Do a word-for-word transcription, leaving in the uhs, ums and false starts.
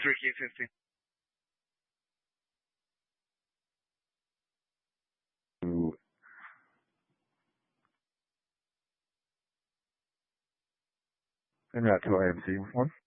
tricky, fifty. Ooh. And that's who I M C one.